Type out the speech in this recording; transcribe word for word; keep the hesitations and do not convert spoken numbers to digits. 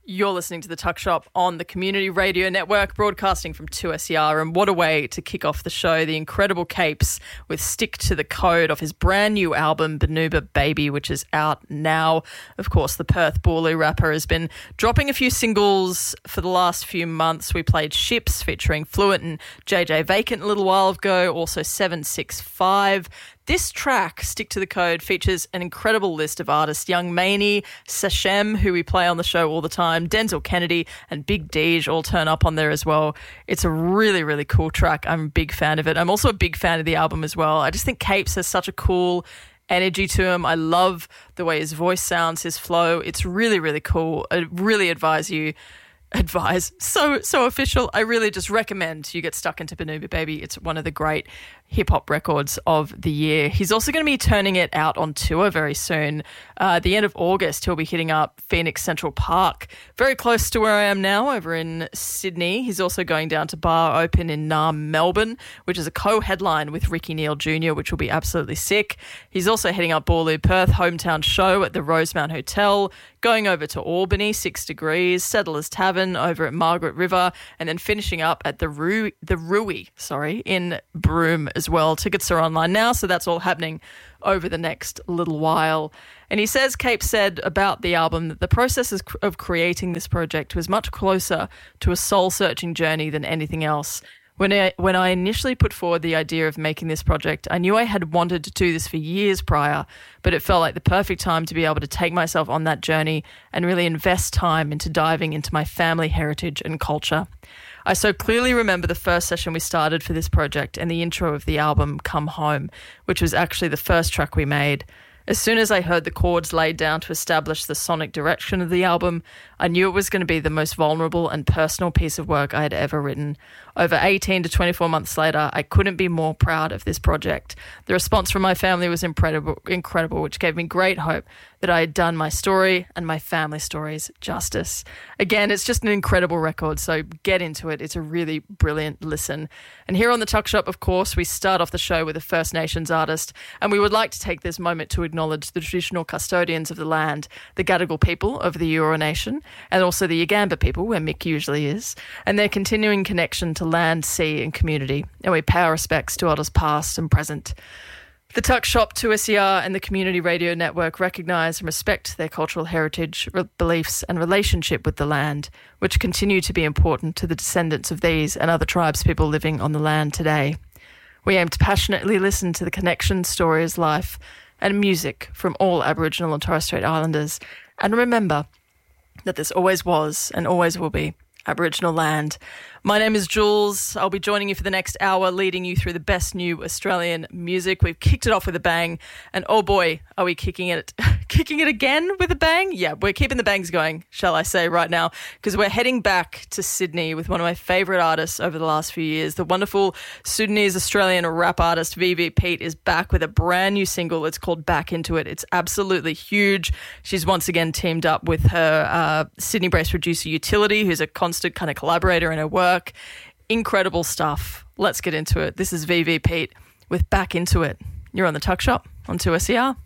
You're listening to The Tuck Shop on the Community Radio Network, broadcasting from two S E R, and what a way to kick off the show. The incredible Capes with Stick to the Code off his brand new album, Banuba Baby, which is out now. Of course, the Perth Boorloo rapper has been dropping a few singles for the last few months. We played Ships featuring Fluent and J J Vacant a little while ago, also seven six five. This track, Stick to the Code, features an incredible list of artists. Young Maney, Sachem, who we play on the show all the time, Denzel Kennedy and Big Deej all turn up on there as well. It's a really, really cool track. I'm a big fan of it. I'm also a big fan of the album as well. I just think Capes has such a cool energy to him. I love the way his voice sounds, his flow. It's really, really cool. I really advise you advise so so official I really just recommend you get stuck into Banuba Baby. It's one of the great hip-hop records of the year. He's also going to be turning it out on tour very soon. Uh, at the end of August, he'll be hitting up Phoenix Central Park, very close to where I am now, over in Sydney. He's also going down to Bar Open in Naarm, Melbourne, which is a co-headline with Ricky Neal Junior, which will be absolutely sick. He's also heading up Boorloo Perth hometown show at the Rosemount Hotel, going over to Albany, Six Degrees, Settlers Tavern over at Margaret River, and then finishing up at the Rui, the Rui, sorry, in Broome as well. Tickets are online now, so that's all happening over the next little while. And he says, Cape said about the album that the process of creating this project was much closer to a soul-searching journey than anything else. When I, when I initially put forward the idea of making this project, I knew I had wanted to do this for years prior, but it felt like the perfect time to be able to take myself on that journey and really invest time into diving into my family heritage and culture. I so clearly remember the first session we started for this project and the intro of the album, Come Home, which was actually the first track we made. As soon as I heard the chords laid down to establish the sonic direction of the album, I knew it was going to be the most vulnerable and personal piece of work I had ever written. Over eighteen to twenty-four months later, I couldn't be more proud of this project. The response from my family was incredible, incredible, which gave me great hope that I had done my story and my family stories justice. Again, it's just an incredible record, so get into it. It's a really brilliant listen. And here on The Tuck Shop, of course, we start off the show with a First Nations artist, and we would like to take this moment to acknowledge the traditional custodians of the land, the Gadigal people of the Eora Nation, and also the Yagamba people, where Mick usually is, and their continuing connection to land, sea and community. And we pay our respects to elders past and present. The Tuck Shop, two S E R and the Community Radio Network recognise and respect their cultural heritage, re- beliefs and relationship with the land, which continue to be important to the descendants of these and other tribes people living on the land today. We aim to passionately listen to the connection, stories, life and music from all Aboriginal and Torres Strait Islanders, and remember that this always was and always will be Aboriginal land. My name is Jules. I'll be joining you for the next hour, leading you through the best new Australian music. We've kicked it off with a bang, and oh boy, are we kicking it kicking it again with a bang? Yeah, we're keeping the bangs going, shall I say, right now, because we're heading back to Sydney with one of my favourite artists over the last few years. The wonderful Sudanese-Australian rap artist V V Pete is back with a brand new single. It's called Back Into It. It's absolutely huge. She's once again teamed up with her uh, Sydney-based producer Utility, who's a constant kind of collaborator in her work. Incredible stuff. Let's get into it. This is V V Pete with Back Into It. You're on The Tuck Shop on two S E R.